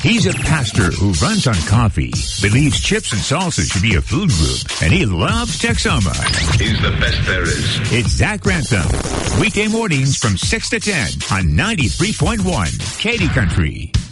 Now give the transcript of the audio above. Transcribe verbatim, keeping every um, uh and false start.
He's a pastor who runs on coffee, believes chips and salsa should be a food group, and he loves Texoma. He's the best there is. It's Zach Ransom. Weekday mornings from six to ten on ninety-three point one Katy Country.